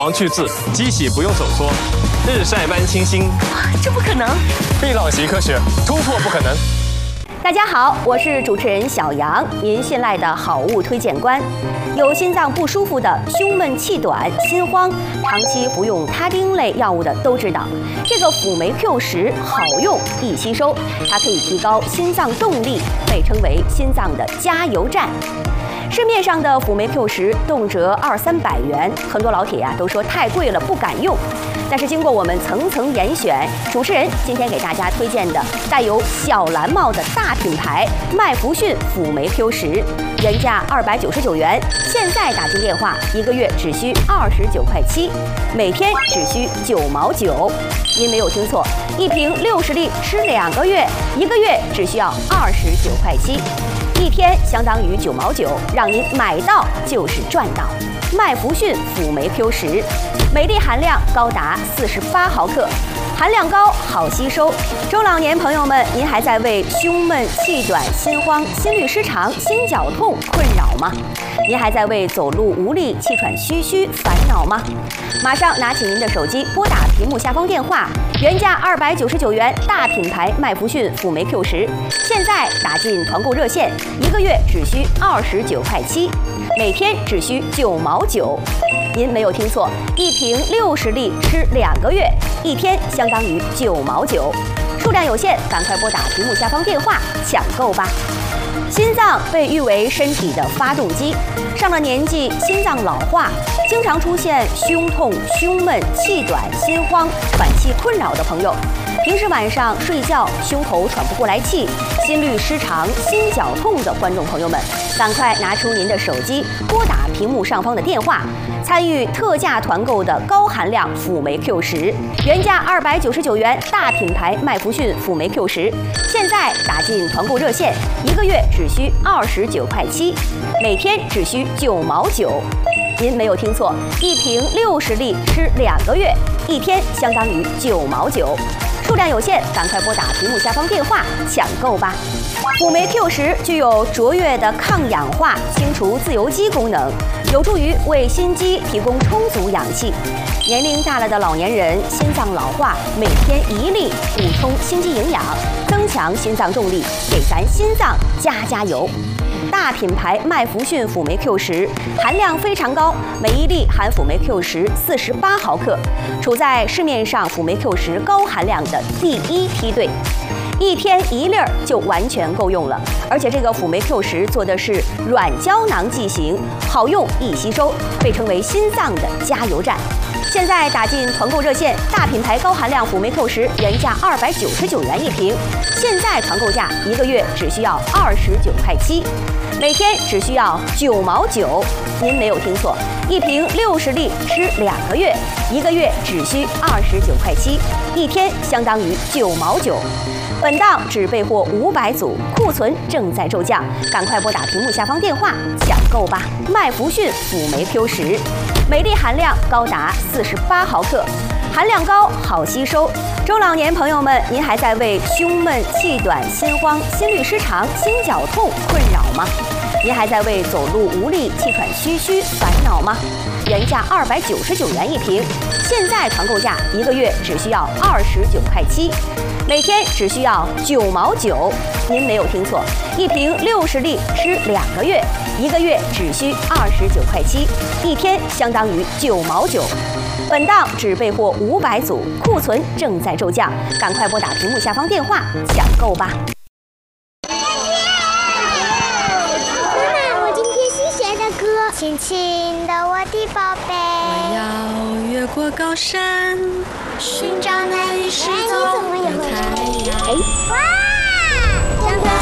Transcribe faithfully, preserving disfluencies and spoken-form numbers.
黄去渍，机洗不用手搓，日晒般清新。 这不可能！ 碧朗习科学，突破不可能。 大家好，我是主持人小杨，您信赖的好物推荐官。有心脏不舒服的、胸闷气短、心慌，长期服用他汀类药物的都知道，这个辅酶 Q 十好用易吸收，它可以提高心脏动力，被称为心脏的加油站。市面上的辅酶 Q 十动辄二三百元，很多老铁呀、啊、都说太贵了，不敢用。但是经过我们层层严选，主持人今天给大家推荐的带有小蓝帽的大品牌麦弗逊辅酶 Q 十，原价二百九十九元，现在打进电话，一个月只需二十九块七，每天只需九毛九。您没有听错，一瓶六十粒吃两个月，一个月只需要二十九块七。一天相当于九毛九，让您买到就是赚到。麦弗逊辅酶 Q 十，每粒含量高达四十八毫克，含量高，好吸收。中老年朋友们，您还在为胸闷、气短、心慌、心律失常、心绞痛困扰吗？您还在为走路无力、气喘吁吁烦恼吗？马上拿起您的手机，拨打屏幕下方电话，原价二百九十九元，大品牌麦弗逊辅酶 Q 十，现在打进团购热线，一个月只需二十九块七，每天只需九毛九。您没有听错，一瓶六十粒吃两个月，一天相当于九毛九。数量有限，赶快拨打屏幕下方电话抢购吧。心脏被誉为身体的发动机，上了年纪，心脏老化，经常出现胸痛、胸闷、气短、心慌、喘气困扰的朋友，平时晚上睡觉胸口喘不过来气、心律失常、心绞痛的观众朋友们，赶快拿出您的手机，拨打屏幕上方的电话，参与特价团购的高含量辅酶 Q 十，原价二百九十九元，大品牌麦弗逊辅酶 Q 十，现在打进团购热线，一个月只需二十九块七，每天只需九毛九。您没有听错，一瓶六十粒吃两个月，一天相当于九毛九。数量有限，赶快拨打屏幕下方电话抢购吧。辅酶 Q 十具有卓越的抗氧化、清除自由基功能，有助于为心肌提供充足氧气。年龄大了的老年人心脏老化，每天一粒，补充心肌营养，增强心脏动力，给咱心脏加加油。大品牌麦弗逊辅酶 Q 十含量非常高，每一粒含辅酶 Q 十四十八毫克，处在市面上辅酶 Q 十高含量的第一梯队。一天一粒儿就完全够用了，而且这个辅酶 Q 十做的是软胶囊剂型，好用易吸收，被称为心脏的加油站。现在打进团购热线，大品牌高含量辅酶 Q 十原价二百九十九元一瓶，现在团购价一个月只需要二十九块七，每天只需要九毛九。您没有听错，一瓶六十粒吃两个月，一个月只需二十九块七，一天相当于九毛九。本档只备货五百组，库存正在骤降，赶快拨打屏幕下方电话抢购吧。麦弗逊辅酶 Q 十，每粒含量高达四十八毫克，含量高，好吸收。中老年朋友们，您还在为胸闷、气短、心慌、心律失常、心绞痛困扰吗？您还在为走路无力、气喘吁吁烦恼吗？原价二百九十九元一瓶，现在团购价一个月只需要二十九块七，每天只需要九毛九。您没有听错，一瓶六十粒吃两个月，一个月只需二十九块七，一天相当于九毛九。本档只备货五百组，库存正在骤降，赶快拨打屏幕下方电话抢购吧。 亲亲的我的宝贝， 我要越过高山，寻找那一失踪的太阳。 哇！